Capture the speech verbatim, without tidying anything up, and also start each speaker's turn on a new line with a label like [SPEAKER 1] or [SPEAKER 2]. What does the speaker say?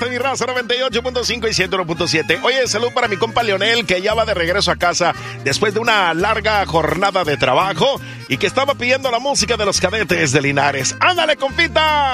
[SPEAKER 1] mi raza, noventa y ocho punto cinco y ciento uno punto siete. Oye, salud para mi compa Leonel, que ya va de regreso a casa después de una larga jornada de trabajo y que estaba pidiendo la música de los Cadetes de Linares. ¡Ándale, compita!